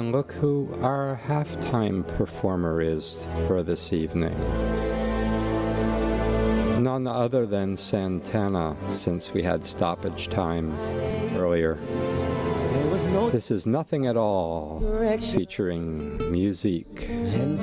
And look who our halftime performer is for this evening. None other than Santana, since we had stoppage time earlier. This is Nothing at All, featuring Musique.